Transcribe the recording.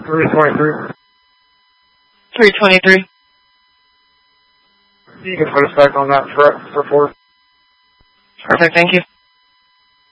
323. 323. You can put us back on that for 4. Perfect, thank you.